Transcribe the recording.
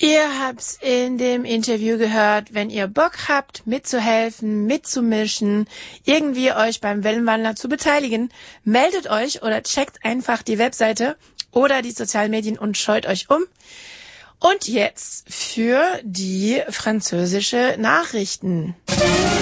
Ihr habt's in dem Interview gehört, wenn ihr Bock habt, mitzuhelfen, mitzumischen, irgendwie euch beim Wellenwandler zu beteiligen, meldet euch oder checkt einfach die Webseite oder die sozialen Medien und scheut euch um. Und jetzt für die französische Nachrichten.